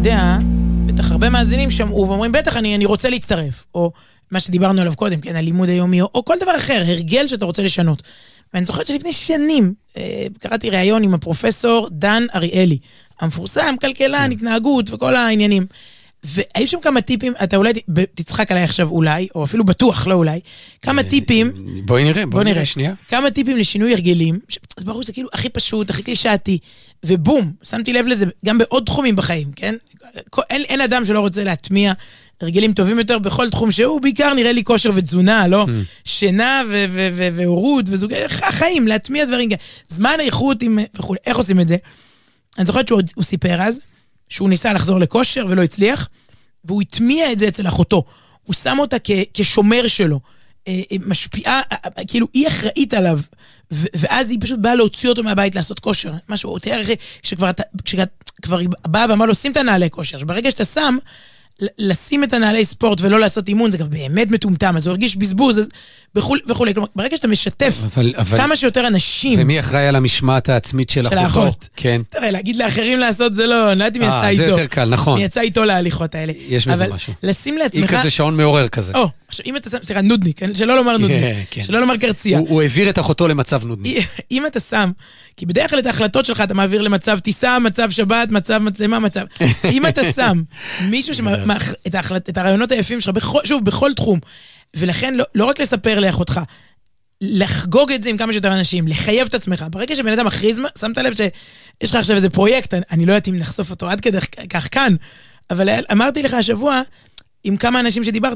יודע, בטח הרבה מאזינים שמעו ואומרים, בטח אני רוצה להצטרף, או מה שדיברנו עליו קודם, כן, הלימוד היומי, או כל דבר אחר, הרגל שאתה רוצה לשנות. ואני זוכרת שלפני שנים, קראתי ראיון עם הפרופסור דן אריאלי, המפורסם, כלכלן, התנהגות וכל העניינים. והיו שם כמה טיפים, אתה אולי תצחק עליי עכשיו אולי, או אפילו בטוח, לא אולי, כמה טיפים... בואי נראה, שנייה. כמה טיפים לשינוי הרגלים, אז ברור שזה כאילו הכי פשוט, הכי קלישאתי, ובום, שמתי לב לזה גם בעוד תחומים בחיים, כן? אין אדם שלא רוצה להטמיע הרגלים טובים יותר בכל תחום שהוא, בעיקר נראה לי כושר ותזונה, לא? שינה והורות וזוג... החיים, להטמיע דברים, זמן האיכות וכו', איך עושים את זה? אני זוכרת שהוא סיפר אז, שהוא ניסה לחזור לכושר ולא הצליח, והוא הטמיע את זה אצל אחותו. הוא שם אותה כשומר שלו, משפיעה, כאילו היא אחראית עליו, ואז היא פשוט באה להוציא אותו מהבית לעשות כושר. משהו, הוא תיאר אחרי, כשכבר היא באה ואמרה לו, שים את הנעלי כושר. שברגע שאתה שם, לשים את הנעלי ספורט ולא לעשות אימון, זה גם באמת מטומטם, אז הוא הרגיש בזבוז, אז וכולי. כלומר, ברגע שאתה משתף כמה שיותר אנשים... ומי אחראי על המשמעת העצמית של האחות? כן. תראה, להגיד לאחרים לעשות זה לא, אני לא יודעת אם היא עשתה איתו. זה יותר קל, נכון. היא יצאה איתו להליכות האלה. יש בזה משהו. אבל לשים לעצמך... היא כזה שעון מעורר כזה. עכשיו, אם אתה שם, סליחה, נודניק, שלא לומר נודניק, שלא לומר קרצייה. הוא העביר את אחותו למצב נודניק. אם אתה שם, כי בדרך כלל את ההחלטות שלך אתה מעביר למצב טיסה, מצב שבת, מצב מצלמה, מצב. אם אתה שם מישהו את הרעיונות היפים שלך, שוב, בכל תחום, ולכן לא רק לספר לאחותך, לחגוג את זה עם כמה שיותר אנשים, לחייב את עצמך. ברגע שבן אדם מכריז, שמת לב שיש לך עכשיו איזה פרויקט, אני לא יודעת אם נחשוף אותו עד כדי כך כאן, אבל אמרתי לך השבוע, עם כמה אנשים שדיברת,